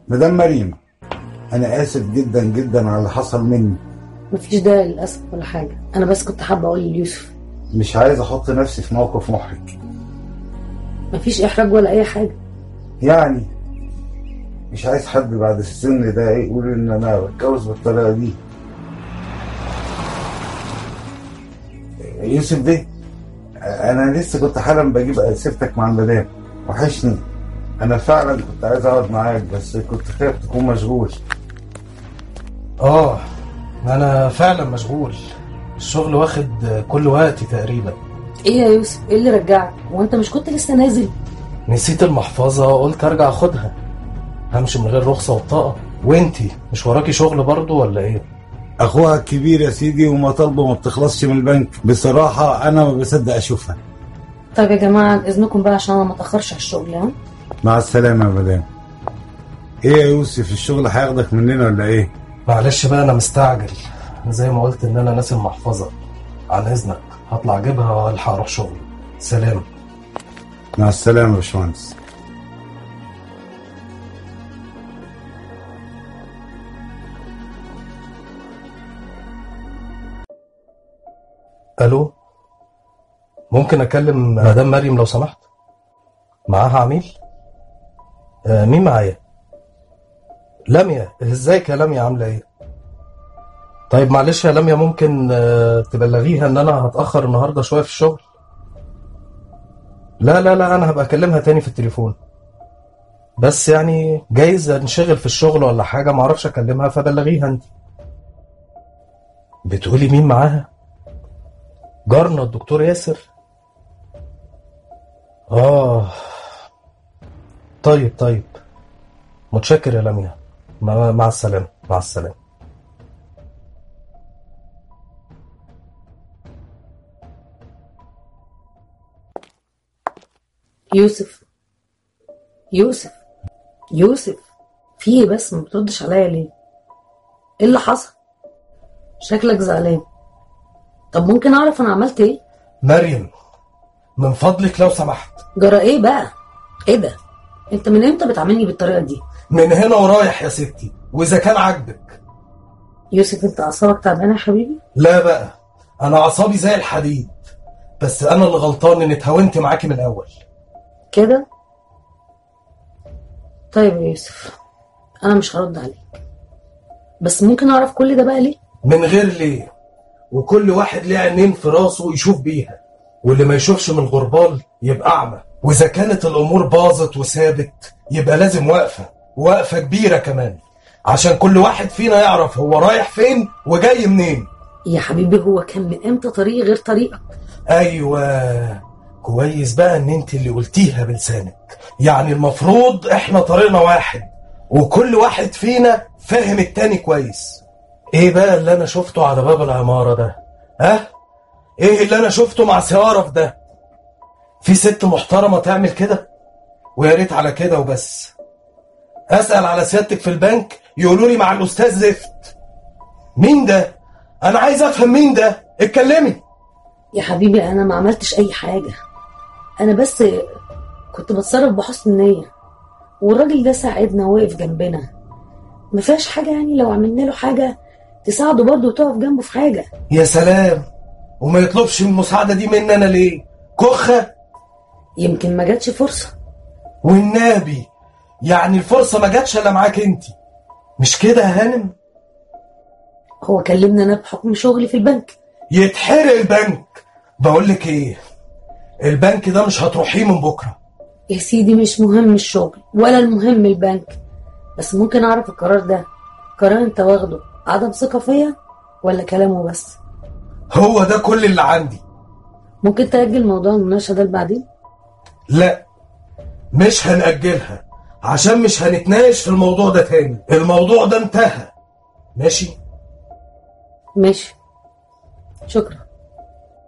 مدام مريم، انا اسف جدا جدا على اللي حصل مني. مفيش داعي للاسف ولا حاجه، انا بس كنت حابه اقول ليوسف. مش عايز احط نفسي في موقف محرج. مفيش احراج ولا اي حاجه. يعني مش عايز حد بعد السن ده يقول ان انا بتجوز بالطريقه دي. يوسف ده، انا لسه كنت حالا بجيب سيرتك مع المدام، وحشني. انا فعلا كنت عايز اقعد معاك بس كنت خايف تكون مشغول. انا فعلا مشغول، الشغل واخد كل وقتي تقريبا. ايه يا يوسف، ايه اللي رجعك؟ وانت مش كنت لسه نازل؟ نسيت المحفظة وقلت ارجع اخدها، همشي من غير رخصة وبطاقة. وانتي مش وراكي شغل برضو ولا ايه؟ اخوها الكبير يا سيدي ومطالبه ما بتخلصش من البنك، بصراحه انا ما بصدق اشوفها. طيب يا جماعه عن اذنكم بقى عشان انا ما اتاخرش على الشغل. ها، مع السلامه يا مدام. ايه يا يوسف، الشغل هياخدك مننا ولا ايه؟ معلش بقى انا مستعجل، زي ما قلت ان انا ناسي المحفظة. عن اذنك هطلع اجيبها والحق اروح شغلي. سلام. مع السلامه يا باشمهندس. الو، ممكن اكلم مدام مريم لو سمحت؟ معاها عميل؟ مين معايا؟ لميا. ازيك يا لميا، عامله ايه؟ طيب معلش يا لميا، ممكن تبلغيها ان انا هتاخر النهارده شويه في الشغل؟ لا لا لا، انا هبقى اكلمها تاني في التليفون، بس يعني جايز انشغل في الشغل ولا حاجه معرفش اكلمها، فبلغيها انت. بتقولي مين معاها؟ جارنا الدكتور ياسر. طيب متشكر يا لميا. مع السلامه. مع السلامه. يوسف يوسف يوسف، في ايه بس؟ ما بتردش عليا ليه؟ ايه اللي حصل؟ شكلك زعلان. طب ممكن اعرف انا عملت ايه؟ مريم من فضلك لو سمحت. جرى ايه بقى؟ ايه ده؟ انت من امتى بتعاملني بالطريقه دي؟ من هنا ورايح يا ستي، واذا كان عاجبك. يوسف، انت اعصابك تعبانه يا حبيبي؟ لا بقى، انا اعصابي زي الحديد، بس انا اللي غلطان اني اتهاونت معاكي من الاول كده. طيب يا يوسف، انا مش هرد عليك، بس ممكن اعرف كل ده بقى ليه؟ من غير ليه، وكل واحد ليه عينين في راسه يشوف بيها، واللي ما يشوفش من الغربال يبقى اعمى. واذا كانت الامور باظت وثابت يبقى لازم وقفه كبيره كمان، عشان كل واحد فينا يعرف هو رايح فين وجاي منين. يا حبيبي، هو كان من امتى طريقي غير طريقك؟ ايوه، كويس بقى ان انت اللي قلتيها بلسانك. يعني المفروض احنا طريقنا واحد، وكل واحد فينا فاهم التاني كويس. ايه بقى اللي انا شفته على باب العمارة ده؟ ايه اللي انا شفته مع سيارة ده؟ في ست محترمة تعمل كده؟ ويا ريت على كده وبس. اسأل على سيادتك في البنك يقولوا لي مع الاستاذ زفت. مين ده؟ انا عايز افهم مين ده، اتكلمي. يا حبيبي انا ما عملتش اي حاجه، انا بس كنت بتصرف بحسن نيه، والراجل ده ساعدنا ووقف جنبنا. ما فيهاش حاجه يعني لو عملنا له حاجه تساعده برضه وتقف جنبه في حاجه. يا سلام، وما يطلبش المساعده دي مني انا ليه؟ كخه. يمكن ما جاتش فرصه. والنبي يعني الفرصه ما جاتش الا معاك انت، مش كده يا هانم؟ هو كلمنا انا بحكم شغلي في البنك. يتحرق البنك. بقول لك ايه، البنك ده مش هتروحيه من بكره. يا سيدي مش مهم الشغل ولا المهم البنك، بس ممكن اعرف القرار ده قرار انت واخده عدم ثقه فيا ولا كلامه بس؟ هو ده كل اللي عندي. ممكن تأجل موضوع المناقشه ده لبعدين؟ لا، مش هنأجلها، عشان مش هنتناقش في الموضوع ده تاني. الموضوع ده انتهى. ماشي؟ ماشي، شكرا.